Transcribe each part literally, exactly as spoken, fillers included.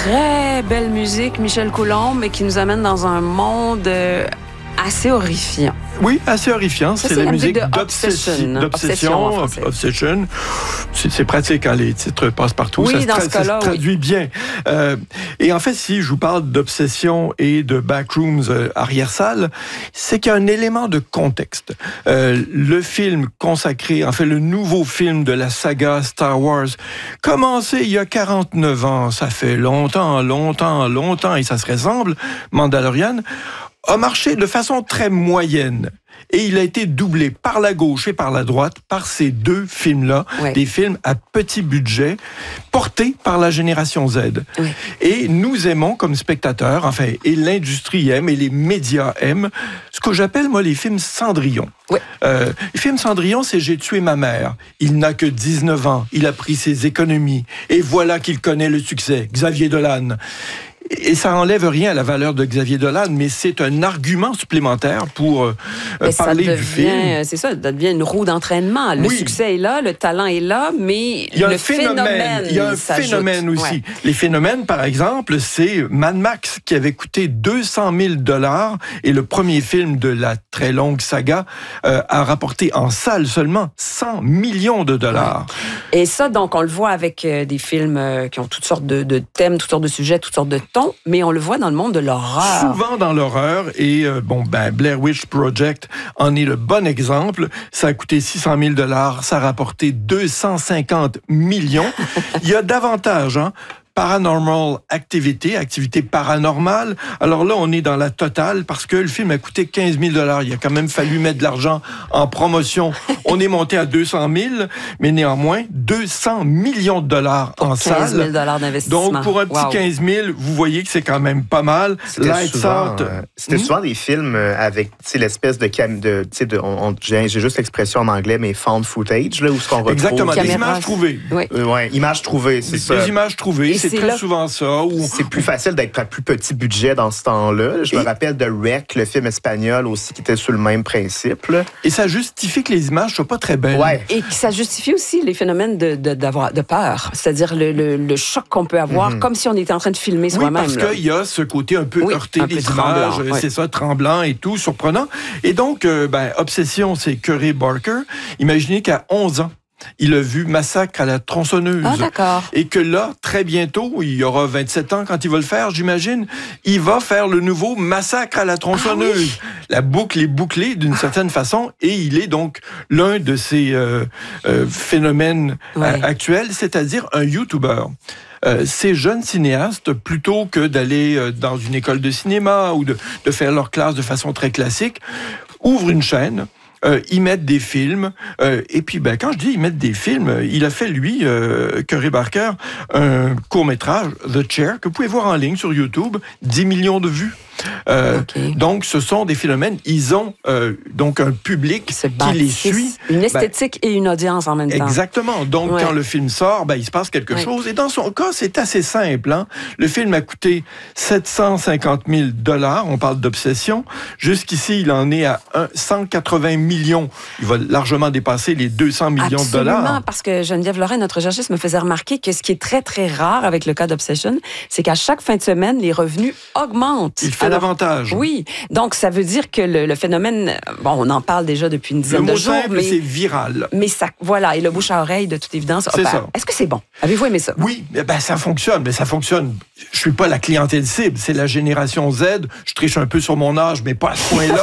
très belle musique, Michel Coulombe, mais qui nous amène dans un monde euh, assez horrifiant. Oui, assez horrifiant. Ça, c'est, c'est la, la musique d'Obsession. d'Obsession. Obsession. C'est, c'est pratique quand les titres passent partout. Oui, ça se, dans tra- ce cas-là, ça se traduit oui. bien. Euh, et en fait, si je vous parle d'Obsession et de Backrooms euh, arrière-salle, c'est qu'il y a un élément de contexte. Euh, le film consacré, en fait, le nouveau film de la saga Star Wars, commencé il y a quarante-neuf ans, ça fait longtemps, longtemps, longtemps, et ça se ressemble, Mandalorian, a marché de façon très moyenne. Et il a été doublé par la gauche et par la droite par ces deux films-là, ouais. Des films à petit budget, portés par la génération Z. Ouais. Et nous aimons comme spectateurs, enfin, et l'industrie aime, et les médias aiment, ce que j'appelle, moi, les films Cendrillon. Ouais. Euh, les films Cendrillon, c'est « J'ai tué ma mère ». Il n'a que dix-neuf ans, il a pris ses économies, et voilà qu'il connaît le succès. Xavier Dolan. Et ça enlève rien à la valeur de Xavier Dolan, mais c'est un argument supplémentaire pour euh, parler devient, du film. C'est ça, ça devient une roue d'entraînement. Le oui. succès est là, le talent est là, mais il y a le un phénomène, phénomène Il y a un s'ajoute. phénomène aussi. Ouais. Les phénomènes, par exemple, c'est Mad Max qui avait coûté deux cent mille dollars et le premier film de la très longue saga euh, a rapporté en salle seulement cent millions de dollars. Ouais. Et ça, donc, on le voit avec euh, des films euh, qui ont toutes sortes de, de thèmes, toutes sortes de sujets, toutes sortes de mais on le voit dans le monde de l'horreur. Souvent dans l'horreur, et euh, bon, ben, Blair Witch Project en est le bon exemple. Ça a coûté six cent mille dollars, ça a rapporté deux cent cinquante millions. Il y a davantage, hein. Paranormal Activity, activité paranormale. Alors là, on est dans la totale parce que le film a coûté quinze mille dollars. Il a quand même fallu mettre de l'argent en promotion. On est monté à deux cent mille, mais néanmoins, deux cents millions de dollars en salle. quinze mille dollars d'investissement. Donc, pour un petit wow. quinze mille, vous voyez que c'est quand même pas mal. C'était Lights souvent, Out. Euh, c'était mmh. souvent des films avec l'espèce de... Cam- de, de on, on, j'ai, j'ai juste l'expression en anglais, mais found footage, là, où ce qu'on retrouve. Exactement, des images trouvées. Oui, euh, ouais, images trouvées, c'est des, ça. Des images trouvées, c'est, c'est très là... souvent ça. Où... C'est plus facile d'être à plus petit budget dans ce temps-là. Je et... me rappelle de Rec, le film espagnol aussi, qui était sur le même principe. Là. Et ça justifie que les images soient pas très belles. Ouais. Et ça justifie aussi les phénomènes de, de, d'avoir, de peur, c'est-à-dire le, le, le choc qu'on peut avoir, mm-hmm. comme si on était en train de filmer soi-même. Oui, parce qu'il y a ce côté un peu oui, heurté un des peu images, tremblant, ouais. C'est ça, tremblant et tout, surprenant. Et donc, euh, ben, Obsession, c'est Curry Barker. Imaginez qu'à onze ans, il a vu Massacre à la tronçonneuse. Ah, d'accord. Et que là, très bientôt, il y aura vingt-sept ans quand il va le faire, j'imagine, il va faire le nouveau Massacre à la tronçonneuse. Ah, oui. La boucle est bouclée d'une ah. certaine façon et il est donc l'un de ces euh, euh, phénomènes ouais. euh, actuels, c'est-à-dire un YouTuber. Euh, ces jeunes cinéastes, plutôt que d'aller euh, dans une école de cinéma ou de, de faire leur classe de façon très classique, ouvrent une chaîne. Euh, ils mettent des films, euh, et puis ben, quand je dis ils mettent des films, il a fait, lui, euh, Curry Barker, un court-métrage, The Chair, que vous pouvez voir en ligne sur YouTube, dix millions de vues. Euh, okay. Donc, ce sont des phénomènes. Ils ont euh, donc un public qui les suit. Une esthétique ben, et une audience en même temps. Exactement. Donc, ouais. quand le film sort, ben, il se passe quelque ouais. chose. Et dans son cas, c'est assez simple. Hein? Le film a coûté sept cent cinquante mille dollars. On parle d'Obsession. Jusqu'ici, il en est à cent quatre-vingts millions. Il va largement dépasser les deux cents millions Absolument, de dollars. Absolument, parce que Geneviève Lorrain, notre chercheuse, me faisait remarquer que ce qui est très, très rare avec le cas d'Obsession, c'est qu'à chaque fin de semaine, les revenus augmentent. Il fait Alors, davantage. Oui, donc ça veut dire que le, le phénomène, bon, on en parle déjà depuis une dizaine le mot de jours, simple, mais c'est viral. Mais ça, voilà, et le bouche à oreille, de toute évidence. C'est ben, ça. Est-ce que c'est bon? Avez-vous aimé ça? Oui, ben ça fonctionne, mais ça fonctionne. Je suis pas la clientèle cible, c'est la génération Z. Je triche un peu sur mon âge, mais pas à ce point-là.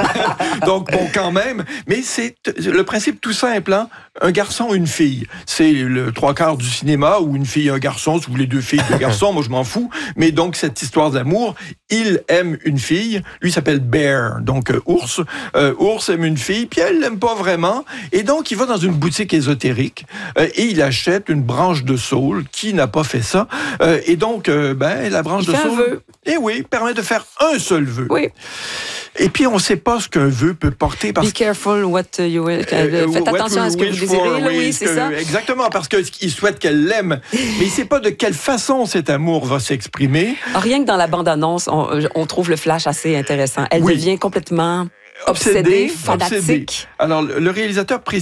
Donc bon, quand même. Mais c'est le principe tout simple, hein? Un garçon, une fille. C'est le trois quarts du cinéma, ou une fille et un garçon, si vous voulez deux filles, deux garçons, moi je m'en fous. Mais donc cette histoire d'amour, il aime une fille, lui s'appelle Bear, donc euh, ours. Euh, ours aime une fille, puis elle l'aime pas vraiment. Et donc il va dans une boutique ésotérique euh, et il achète une branche de saule. Qui n'a pas fait ça? Euh, et donc, euh, ben la branche il de fait saule, un vœu. Et oui, permet de faire un seul vœu. Oui. Et puis, on ne sait pas ce qu'un vœu peut porter. Parce Be careful what you will... Euh, Faites attention à ce que vous désirez. Là, oui, c'est que, ça. Exactement, parce qu'il souhaite qu'elle l'aime. Mais il ne sait pas de quelle façon cet amour va s'exprimer. Rien que dans la bande-annonce, on, on trouve le flash assez intéressant. Elle oui. devient complètement obsédée, obsédée fanatique. Obsédée. Alors, le réalisateur précise